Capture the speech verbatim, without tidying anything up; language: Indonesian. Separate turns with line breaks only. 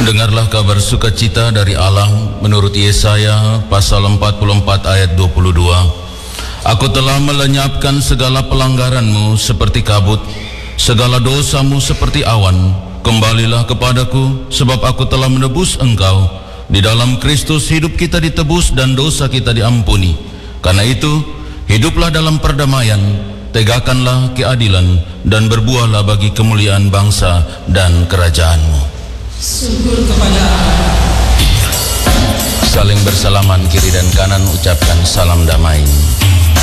Dengarlah kabar sukacita dari Allah menurut Yesaya pasal empat puluh empat ayat dua puluh dua. Aku telah melenyapkan segala pelanggaranmu seperti kabut, segala dosamu seperti awan. Kembalilah kepadaku, sebab aku telah menebus engkau. Di dalam Kristus hidup kita ditebus dan dosa kita diampuni. Karena itu, hiduplah dalam perdamaian, tegakkanlah keadilan, dan berbuahlah bagi kemuliaan bangsa dan kerajaanmu.
Syukur kepada Allah.
Saling bersalaman kiri dan kanan, ucapkan salam damai.